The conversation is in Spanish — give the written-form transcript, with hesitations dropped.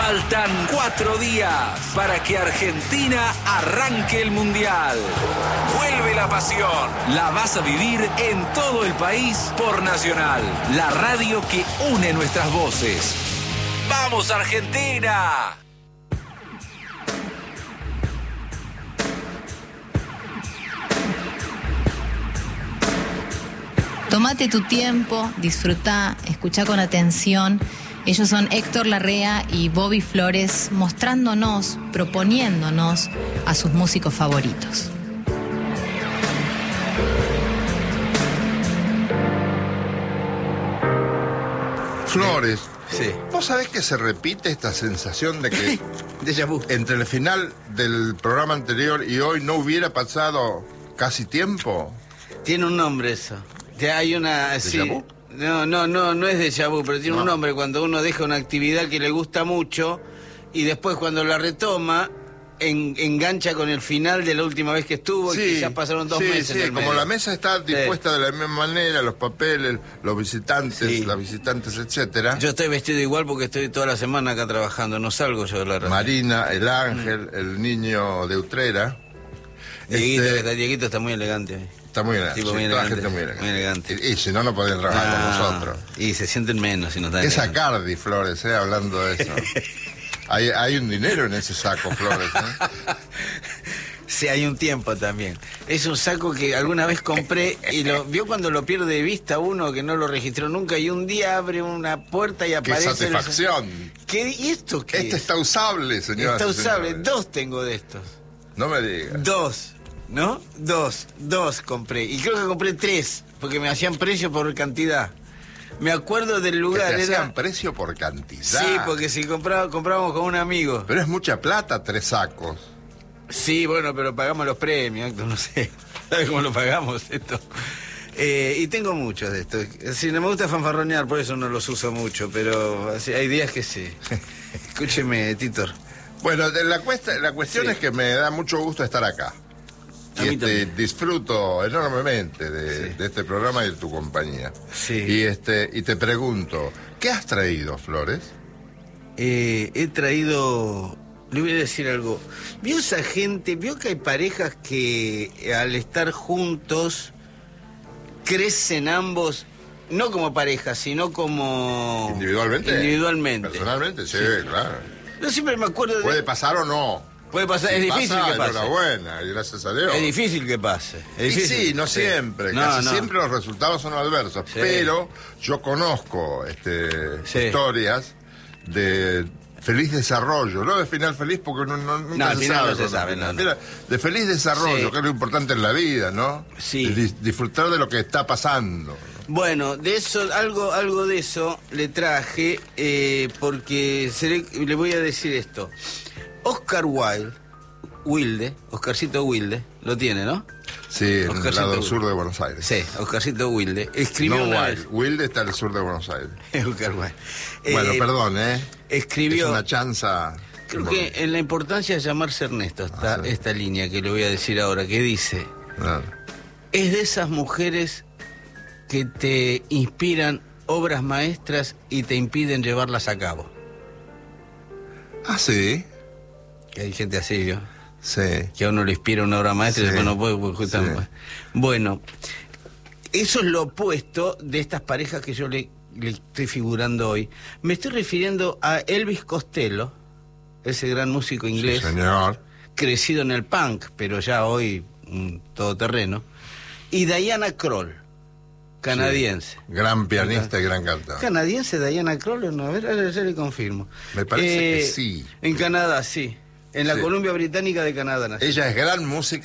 Faltan 4 días para que Argentina arranque el Mundial. Vuelve la pasión. La vas a vivir en todo el país por Nacional, la radio que une nuestras voces. ¡Vamos, Argentina! Tómate tu tiempo, disfrutá, escuchá con atención. Ellos son Héctor Larrea y Bobby Flores, mostrándonos, proponiéndonos a sus músicos favoritos. Flores, sí. ¿Vos sabés que se repite esta sensación de que Déjà vu. entre el final del programa anterior y hoy no hubiera pasado casi tiempo? Tiene un nombre eso. Hay una... Sí. ¿Déjà vu? No es déjà vu, pero tiene un nombre cuando uno deja una actividad que le gusta mucho y después cuando la retoma engancha con el final de la última vez que estuvo y que ya pasaron 2 meses. Sí, en el como medio. la mesa está dispuesta de la misma manera, los papeles, los visitantes, las visitantes, etcétera. Yo estoy vestido igual porque estoy toda la semana acá trabajando, no salgo yo de la radio. Marina, el ángel, el niño de Utrera. Dieguito está muy elegante. Está muy elegante. Tipo, sí, muy toda la elegante, gente muy muy elegante. elegante. Y si no, no podrían trabajar con nosotros. Y se sienten menos si no están ¿Qué elegantes. Sacardi, Flores, hablando de eso? Hay un dinero en ese saco, Flores, Sí, hay un tiempo también. Es un saco que alguna vez compré y lo vio cuando lo pierde de vista uno que no lo registró nunca y un día abre una puerta y ¡Qué aparece... satisfacción! ¿Y esto qué Este es? está usable, señora. Está usable. 2 tengo de estos. No me digas. 2, ¿no? 2 compré. Y creo que compré 3 porque me hacían precio por cantidad. Me acuerdo del lugar. Que te hacían precio por cantidad. Sí, porque si comprábamos con un amigo. Pero es mucha plata, 3 sacos. Sí, bueno, pero pagamos los premios, no sé. ¿Sabes cómo lo pagamos esto? Y tengo muchos de estos. Sí, no me gusta fanfarronear, por eso no los uso mucho, pero hay días que sí. Escúcheme, Titor. Bueno, la cuestión es que me da mucho gusto estar acá. A mí también. Disfruto enormemente de este programa y de tu compañía. Sí. Y te pregunto, ¿qué has traído, Flores? He traído... Le voy a decir algo. ¿Vio esa gente? ¿Vio que hay parejas que al estar juntos crecen ambos, no como pareja, sino como... ¿Individualmente? Individualmente. Personalmente, sí, claro. Yo siempre me acuerdo de... ¿Puede pasar o no? Puede pasar, Si es difícil pasa, que pase. Enhorabuena, y gracias a Dios. Es difícil que pase. Es Y difícil. sí, no siempre. No, Casi no. siempre los resultados son adversos. Sí. Pero yo conozco Sí. historias de feliz desarrollo. No de final feliz porque nunca al se final sabe. no se sabe, no. De feliz desarrollo, Sí. que es lo importante en la vida, ¿no? Sí. Disfrutar de lo que está pasando. Bueno, de eso, algo de eso le traje, porque le voy a decir esto. Oscar Oscarcito Wilde, lo tiene, ¿no? Sí, en el Oscarcito lado Wilde. sur de Buenos Aires. Sí, Oscarcito Wilde. Escribió No una Wilde. Wilde está al sur de Buenos Aires. vez. Oscar Wilde. Bueno, perdón, Escribió... Es una chanza... Creo que en la importancia de llamarse Ernesto está sí. esta línea que le voy a decir ahora, que dice... Claro. Es de esas mujeres que te inspiran obras maestras y te impiden llevarlas a cabo. Ah, sí. Que hay gente así, ¿vio? Sí. Que a uno le inspira una obra maestra y Sí. después no puede porque justamente... Sí. Bueno, eso es lo opuesto de estas parejas que yo le estoy figurando hoy. Me estoy refiriendo a Elvis Costello, ese gran músico inglés, Sí, señor. crecido en el punk, pero ya hoy un todoterreno, y Diana Krall, canadiense. Sí. Gran pianista y gran cantante. ¿Canadiense Diana Krall o no? A ver, ya le confirmo. Me parece que sí. En Canadá, sí. En la Sí. Columbia Británica de Canadá nació. Ella es gran música